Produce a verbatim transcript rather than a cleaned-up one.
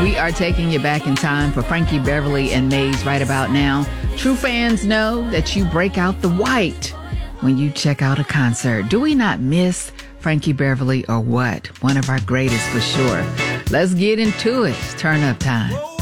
We are taking you back in time for Frankie Beverly and Maze right about now. True fans know that you break out the white when you check out a concert. Do we not miss Frankie Beverly or what? One of our greatest for sure. Let's get into it. It's turn up time.